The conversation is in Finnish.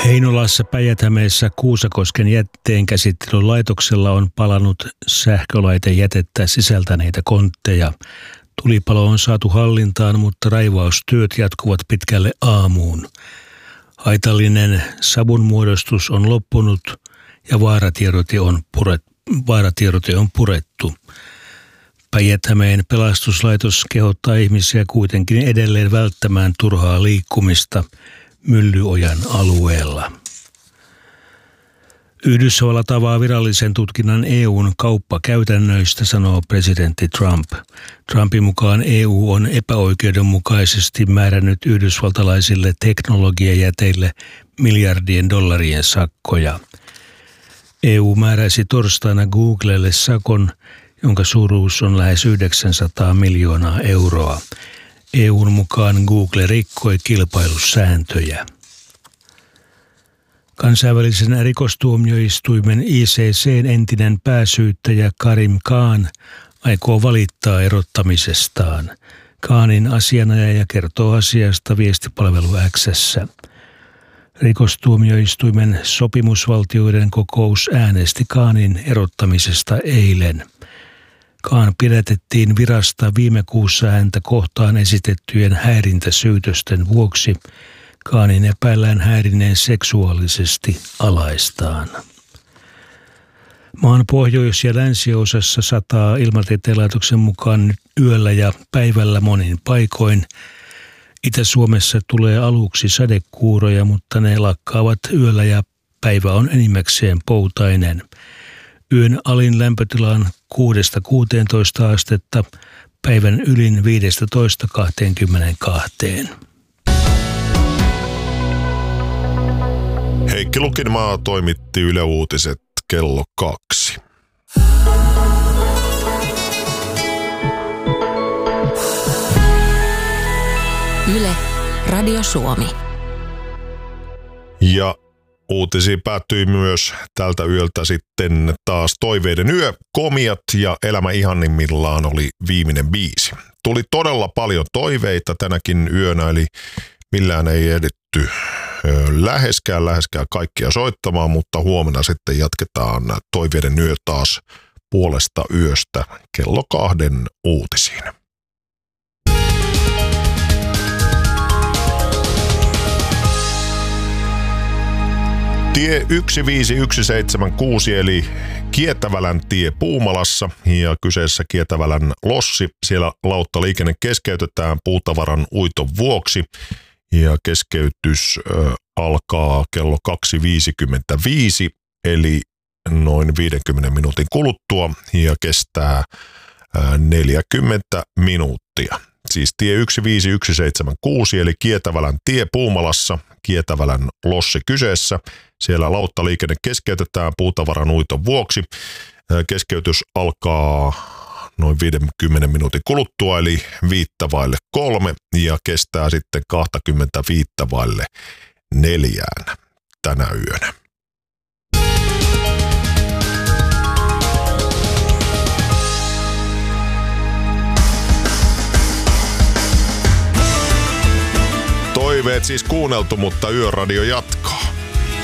Heinolassa Päijät-Hämeessä Kuusakosken jätteenkäsittelylaitoksella on palanut sähkölaitejätettä sisältäneitä kontteja. Tulipalo on saatu hallintaan, mutta raivaustyöt jatkuvat pitkälle aamuun. Haitallinen savunmuodostus on loppunut ja vaaratiedote on purettu. Päijät-Hämeen pelastuslaitos kehottaa ihmisiä kuitenkin edelleen välttämään turhaa liikkumista Myllyojan alueella. Yhdysvallat avaa virallisen tutkinnan EU:n kauppakäytännöistä, sanoo presidentti Trump. Trumpin mukaan EU on epäoikeudenmukaisesti määrännyt yhdysvaltalaisille teknologiajäteille miljardien dollarien sakkoja. EU määräisi torstaina Googlelle sakon, jonka suuruus on lähes 900 miljoonaa euroa. EU:n mukaan Google rikkoi kilpailusääntöjä. Kansainvälisen rikostuomioistuimen ICC:n entinen pääsyyttäjä Karim Khan aikoo valittaa erottamisestaan. Khanin asianajaja kertoo asiasta viestipalvelu X:ssä. Rikostuomioistuimen sopimusvaltioiden kokous äänesti Khanin erottamisesta eilen. Khan pidätettiin virasta viime kuussa häntä kohtaan esitettyjen häirintäsyytösten vuoksi. Khanin epäillään häirinneen seksuaalisesti alaistaan. Maan pohjois- ja länsiosassa sataa Ilmatieteen laitoksen mukaan nyt yöllä ja päivällä monin paikoin. Itä-Suomessa tulee aluksi sadekuuroja, mutta ne lakkaavat yöllä ja päivä on enimmäkseen poutainen. Yön alin lämpötila on 6-16 astetta, päivän ylin 15-22. Heikki Lukinmaa toimitti Yle Uutiset kello 2. Yle, Radio Suomi. Ja uutisiin päättyi myös tältä yöltä sitten taas Toiveiden yö, Komiat ja Elämä ihannimmillaan oli viimeinen biisi. Tuli todella paljon toiveita tänäkin yönä, eli millään ei ehditty läheskään kaikkia soittamaan, mutta huomenna sitten jatketaan Toiveiden yö taas puolesta yöstä kello 2 uutisiin. Tie 15176 eli Kietävälän tie Puumalassa ja kyseessä Kietävälän lossi. Siellä lauttaliikenne keskeytetään puutavaran uiton vuoksi ja keskeytys alkaa kello 2.55 eli noin 50 minuutin kuluttua ja kestää 40 minuuttia. Siis tie 15176 eli Kietävälän tie Puumalassa, Kietävälän lossi kyseessä. Siellä lauttaliikenne keskeytetään puutavaran uiton vuoksi. Keskeytys alkaa noin 50 minuutin kuluttua eli 2:05 ja kestää sitten 4:25 tänä yönä. Toiveet siis kuunneltu, mutta Yöradio jatkaa.